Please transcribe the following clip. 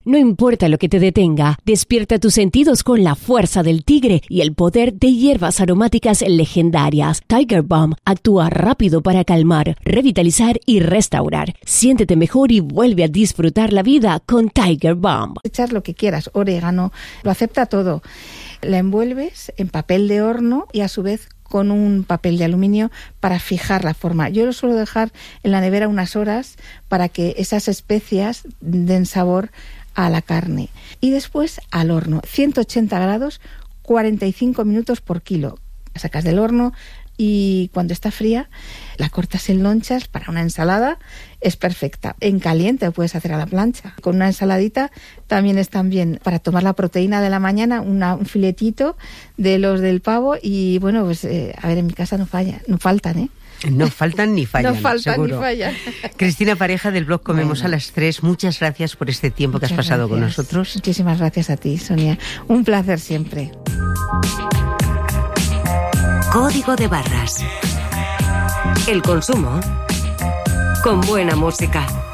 No importa lo que te detenga, despierta tus sentidos con la fuerza del tigre y el poder de hierbas aromáticas legendarias. Tiger Balm actúa rápido para calmar, revitalizar y restaurar. Siéntete mejor y vuelve a disfrutar la vida con Tiger Balm. Echar lo que quieras, orégano, lo acepta todo. La envuelves en papel de horno y a su vez con un papel de aluminio para fijar la forma. Yo lo suelo dejar en la nevera unas horas para que esas especias den sabor a la carne. Y después al horno, 180 grados, 45 minutos por kilo. La sacas del horno y cuando está fría la cortas en lonchas para una ensalada. Es perfecta. En caliente lo puedes hacer a la plancha. Con una ensaladita también están bien. Para tomar la proteína de la mañana, un filetito de los del pavo y bueno, pues a ver, en mi casa no faltan, ¿eh? No faltan ni fallan, no faltan seguro. Ni fallan. Cristina Pareja del blog Comemos a las 3, muchas gracias por este tiempo que has pasado con nosotros. Muchísimas gracias a ti, Sonia. Un placer siempre. Código de barras. El consumo con buena música.